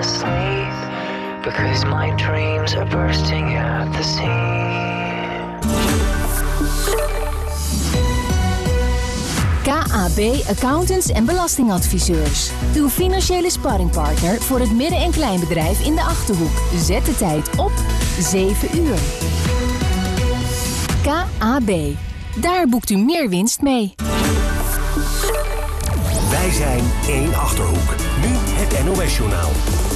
asleep, because my dreams are bursting at the seams. KAB Accountants en Belastingadviseurs. Uw financiële sparringpartner voor het midden- en kleinbedrijf in de Achterhoek. Zet de tijd op 7 uur. KAB. Daar boekt u meer winst mee. Wij zijn 1 Achterhoek. Nu het NOS-journaal.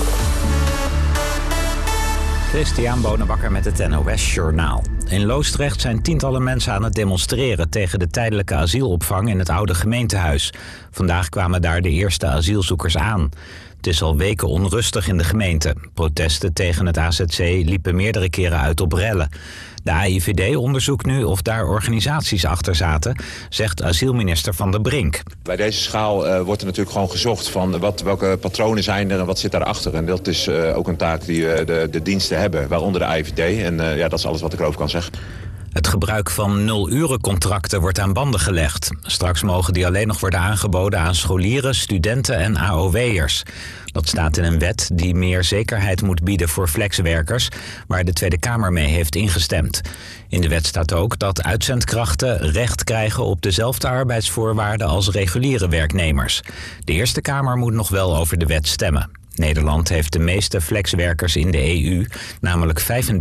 Christian Bonenbakker met het NOS-journaal. In Loosdrecht zijn tientallen mensen aan het demonstreren tegen de tijdelijke asielopvang in het oude gemeentehuis. Vandaag kwamen daar de eerste asielzoekers aan. Het is al weken onrustig in de gemeente. Protesten tegen het AZC liepen meerdere keren uit op rellen. De AIVD onderzoekt nu of daar organisaties achter zaten, zegt asielminister Van der Brink. Bij deze schaal wordt er natuurlijk gewoon gezocht van welke patronen zijn er en wat zit daarachter. En dat is ook een taak die de diensten hebben, waaronder de AIVD. En dat is alles wat ik erover kan zeggen. Het gebruik van 0-urencontracten wordt aan banden gelegd. Straks mogen die alleen nog worden aangeboden aan scholieren, studenten en AOW'ers. Dat staat in een wet die meer zekerheid moet bieden voor flexwerkers, waar de Tweede Kamer mee heeft ingestemd. In de wet staat ook dat uitzendkrachten recht krijgen op dezelfde arbeidsvoorwaarden als reguliere werknemers. De Eerste Kamer moet nog wel over de wet stemmen. Nederland heeft de meeste flexwerkers in de EU, namelijk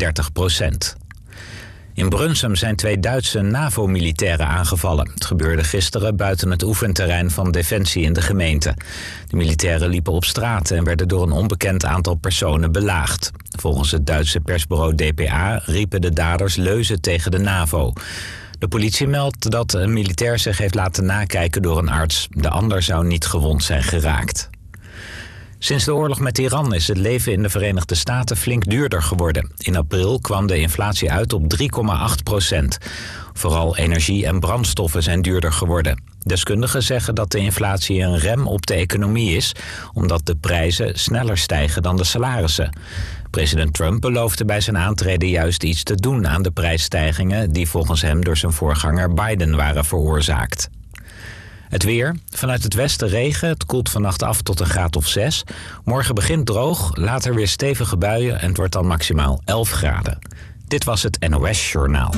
35%. In Brunsum zijn 2 Duitse NAVO-militairen aangevallen. Het gebeurde gisteren buiten het oefenterrein van Defensie in de gemeente. De militairen liepen op straat en werden door een onbekend aantal personen belaagd. Volgens het Duitse persbureau DPA riepen de daders leuzen tegen de NAVO. De politie meldt dat een militair zich heeft laten nakijken door een arts. De ander zou niet gewond zijn geraakt. Sinds de oorlog met Iran is het leven in de Verenigde Staten flink duurder geworden. In april kwam de inflatie uit op 3,8%. Vooral energie en brandstoffen zijn duurder geworden. Deskundigen zeggen dat de inflatie een rem op de economie is, omdat de prijzen sneller stijgen dan de salarissen. President Trump beloofde bij zijn aantreden juist iets te doen aan de prijsstijgingen die volgens hem door zijn voorganger Biden waren veroorzaakt. Het weer. Vanuit het westen regen. Het koelt vannacht af tot een graad of 6. Morgen begint droog, later weer stevige buien en het wordt dan maximaal 11 graden. Dit was het NOS Journaal.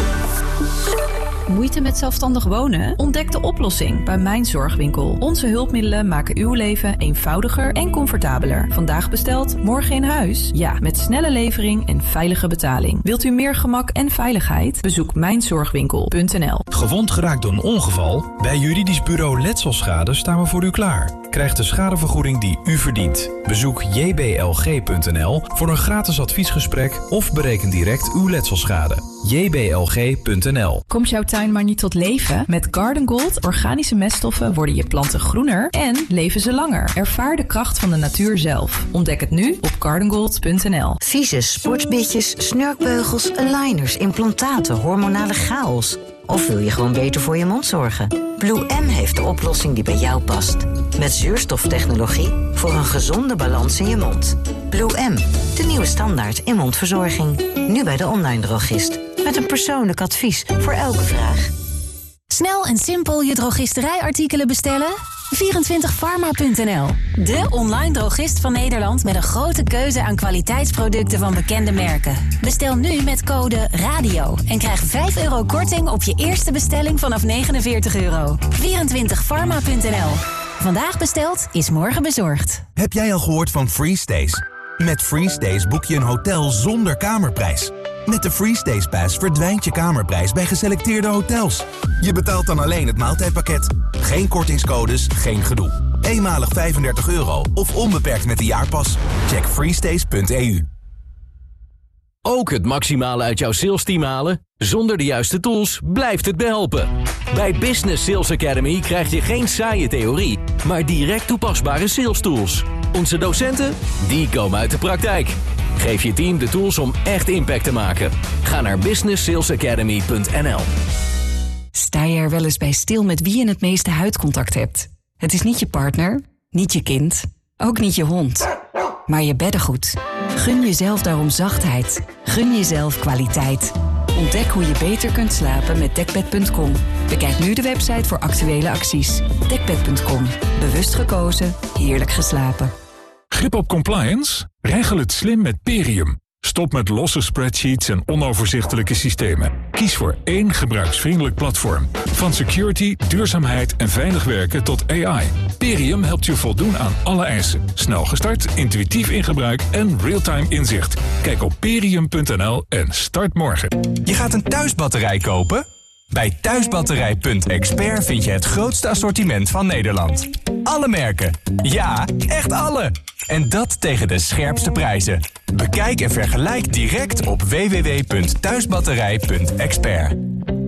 Moeite met zelfstandig wonen? Ontdek de oplossing bij Mijn Zorgwinkel. Onze hulpmiddelen maken uw leven eenvoudiger en comfortabeler. Vandaag besteld, morgen in huis? Ja, met snelle levering en veilige betaling. Wilt u meer gemak en veiligheid? Bezoek mijnzorgwinkel.nl. Gewond geraakt door een ongeval? Bij juridisch bureau Letselschade staan we voor u klaar. Krijg de schadevergoeding die u verdient. Bezoek jblg.nl voor een gratis adviesgesprek of bereken direct uw letselschade. jblg.nl. Komt jouw tuin maar niet tot leven? Met Garden Gold organische meststoffen worden je planten groener en leven ze langer. Ervaar de kracht van de natuur zelf. Ontdek het nu op gardengold.nl. Vieze sportbitjes, snurkbeugels, aligners, implantaten, hormonale chaos. Of wil je gewoon beter voor je mond zorgen? Blue M heeft de oplossing die bij jou past. Met zuurstoftechnologie voor een gezonde balans in je mond. Blue M, de nieuwe standaard in mondverzorging. Nu bij de online drogist. Met een persoonlijk advies voor elke vraag. Snel en simpel je drogisterijartikelen bestellen? 24pharma.nl. De online drogist van Nederland met een grote keuze aan kwaliteitsproducten van bekende merken. Bestel nu met code RADIO en krijg €5 korting op je eerste bestelling vanaf €49. 24pharma.nl. Vandaag besteld is morgen bezorgd. Heb jij al gehoord van FreeStays? Met FreeStays boek je een hotel zonder kamerprijs. Met de FreeStays Pass verdwijnt je kamerprijs bij geselecteerde hotels. Je betaalt dan alleen het maaltijdpakket. Geen kortingscodes, geen gedoe. Eenmalig €35 of onbeperkt met de jaarpas. Check freestays.eu. Ook het maximale uit jouw salesteam halen? Zonder de juiste tools blijft het behelpen. Bij Business Sales Academy krijg je geen saaie theorie, maar direct toepasbare sales tools. Onze docenten, die komen uit de praktijk. Geef je team de tools om echt impact te maken. Ga naar businesssalesacademy.nl. Sta je er wel eens bij stil met wie je het meeste huidcontact hebt? Het is niet je partner, niet je kind, ook niet je hond, maar je beddengoed. Gun jezelf daarom zachtheid. Gun jezelf kwaliteit. Ontdek hoe je beter kunt slapen met Dekbed.com. Bekijk nu de website voor actuele acties. Dekbed.com. Bewust gekozen, heerlijk geslapen. Grip op compliance? Regel het slim met Perium. Stop met losse spreadsheets en onoverzichtelijke systemen. Kies voor één gebruiksvriendelijk platform. Van security, duurzaamheid en veilig werken tot AI. Perium helpt je voldoen aan alle eisen. Snel gestart, intuïtief in gebruik en real-time inzicht. Kijk op perium.nl en start morgen. Je gaat een thuisbatterij kopen? Bij Thuisbatterij.expert vind je het grootste assortiment van Nederland. Alle merken. Ja, echt alle. En dat tegen de scherpste prijzen. Bekijk en vergelijk direct op www.thuisbatterij.expert.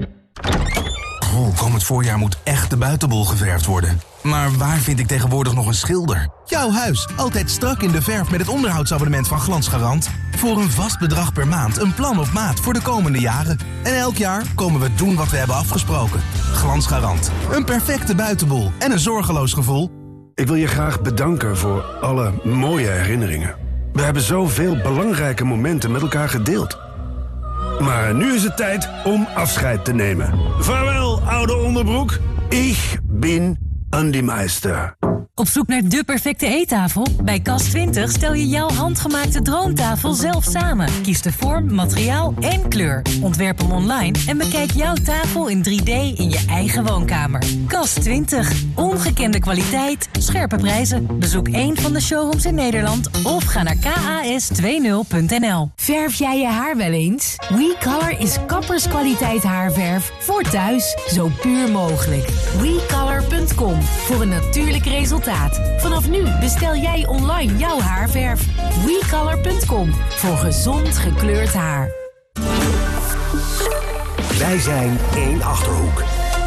Komend voorjaar moet echt de buitenbol geverfd worden. Maar waar vind ik tegenwoordig nog een schilder? Jouw huis, altijd strak in de verf met het onderhoudsabonnement van Glansgarant. Voor een vast bedrag per maand, een plan op maat voor de komende jaren. En elk jaar komen we doen wat we hebben afgesproken. Glansgarant, een perfecte buitenbol en een zorgeloos gevoel. Ik wil je graag bedanken voor alle mooie herinneringen. We hebben zoveel belangrijke momenten met elkaar gedeeld. Maar nu is het tijd om afscheid te nemen. Vaarwel, oude onderbroek. Ik ben Andy Meister. Op zoek naar de perfecte eettafel? Bij Cas20 stel je jouw handgemaakte droomtafel zelf samen. Kies de vorm, materiaal en kleur. Ontwerp hem online en bekijk jouw tafel in 3D in je eigen woonkamer. Cas20. Ongekende kwaliteit, scherpe prijzen. Bezoek een van de showrooms in Nederland of ga naar kas20.nl. Verf jij je haar wel eens? WeColor is kapperskwaliteit haarverf voor thuis, zo puur mogelijk. WeColor.com voor een natuurlijk resultaat. Vanaf nu bestel jij online jouw haarverf. WeColor.com voor gezond gekleurd haar. Wij zijn één Achterhoek.